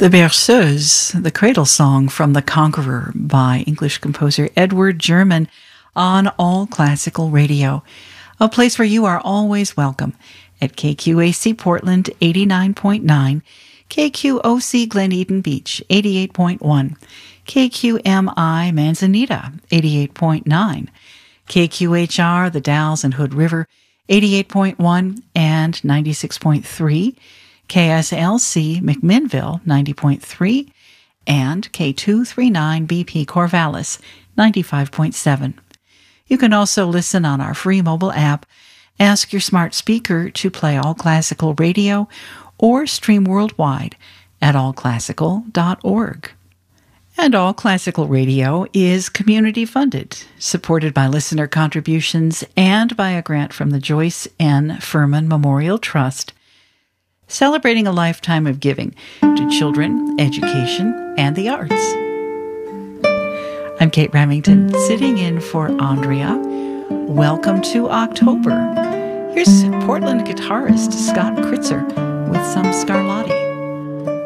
The Berceuse, the cradle song from The Conqueror by English composer Edward German on All Classical Radio, a place where you are always welcome at KQAC Portland 89.9, KQOC Glen Eden Beach 88.1, KQMI Manzanita 88.9, KQHR The Dalles and Hood River 88.1 and 96.3, KSLC McMinnville 90.3, and K239 BP Corvallis 95.7. You can also listen on our free mobile app, ask your smart speaker to play All Classical Radio, or stream worldwide at allclassical.org. And All Classical Radio is community-funded, supported by listener contributions and by a grant from the Joyce N. Furman Memorial Trust, celebrating a lifetime of giving to children, education, and the arts. I'm Kate Remington, sitting in for Andrea. Welcome to October. Here's Portland guitarist Scott Kritzer with some Scarlatti.